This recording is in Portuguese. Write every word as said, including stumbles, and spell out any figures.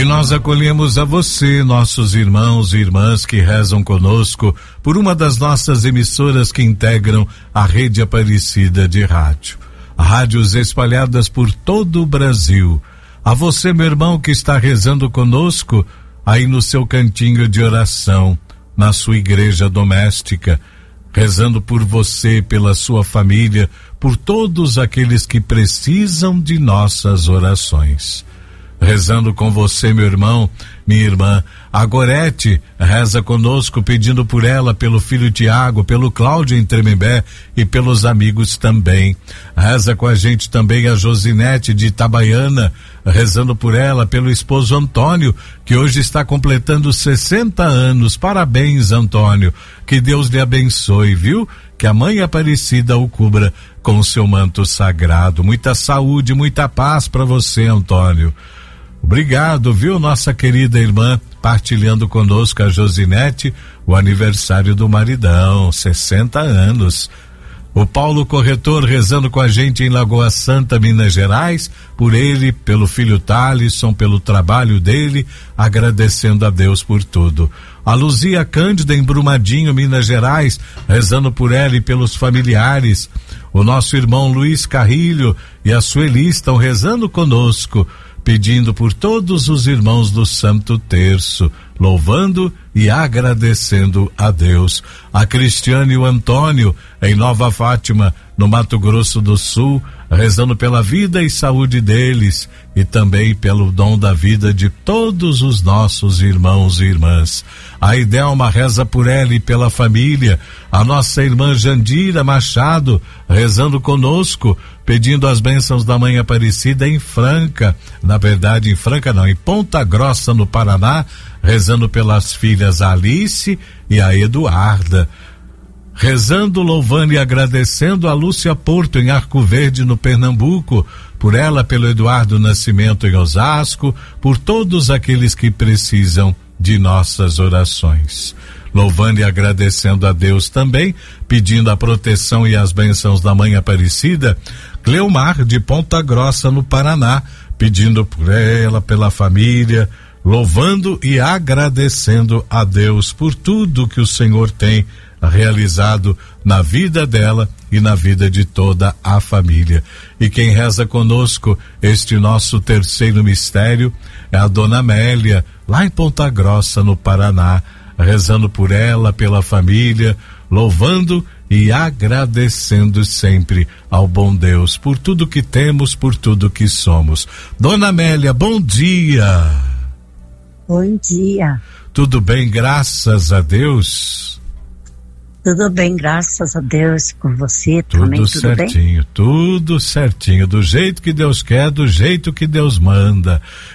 E nós acolhemos a você, nossos irmãos e irmãs que rezam conosco por uma das nossas emissoras que integram a Rede Aparecida de Rádio. Rádios espalhadas por todo o Brasil. A você, meu irmão, que está rezando conosco aí no seu cantinho de oração, na sua igreja doméstica, rezando por você, pela sua família, por todos aqueles que precisam de nossas orações. Rezando com você, meu irmão, minha irmã, a Gorete reza conosco pedindo por ela, pelo filho Tiago, pelo Cláudio em Tremembé e pelos amigos também. Reza com a gente também a Josinete de Itabaiana, rezando por ela, pelo esposo Antônio, que hoje está completando sessenta anos. Parabéns, Antônio. Que Deus lhe abençoe, viu? Que a Mãe Aparecida o cubra com o seu manto sagrado. Muita saúde, muita paz para você, Antônio. Obrigado, viu, nossa querida irmã, partilhando conosco, a Josinete, o aniversário do maridão, sessenta anos. O Paulo Corretor rezando com a gente em Lagoa Santa, Minas Gerais, por ele, pelo filho Thalisson, pelo trabalho dele, agradecendo a Deus por tudo. A Luzia Cândida em Brumadinho, Minas Gerais, rezando por ela e pelos familiares. O nosso irmão Luiz Carrilho e a Sueli estão rezando conosco, pedindo por todos os irmãos do Santo Terço, louvando e agradecendo a Deus. A Cristiane e o Antônio, em Nova Fátima, no Mato Grosso do Sul, rezando pela vida e saúde deles e também pelo dom da vida de todos os nossos irmãos e irmãs. A Idelma reza por ela e pela família. A nossa irmã Jandira Machado rezando conosco, pedindo as bênçãos da Mãe Aparecida em Franca, na verdade em Franca não, em Ponta Grossa, no Paraná, rezando pelas filhas Alice e a Eduarda. Rezando, louvando e agradecendo a Lúcia Porto em Arco Verde, no Pernambuco, por ela, pelo Eduardo Nascimento em Osasco, por todos aqueles que precisam de nossas orações. Louvando e agradecendo a Deus também, pedindo a proteção e as bênçãos da Mãe Aparecida, Cleomar de Ponta Grossa, no Paraná, pedindo por ela, pela família, louvando e agradecendo a Deus por tudo que o Senhor tem realizado na vida dela e na vida de toda a família. E quem reza conosco este nosso terceiro mistério é a Dona Amélia, lá em Ponta Grossa, no Paraná, rezando por ela, pela família, louvando e agradecendo sempre ao bom Deus por tudo que temos, por tudo que somos. Dona Amélia, bom dia. Bom dia. Tudo bem, graças a Deus? Tudo bem, graças a Deus, com você tudo também, tudo certinho, bem? Tudo certinho, do jeito que Deus quer, do jeito que Deus manda.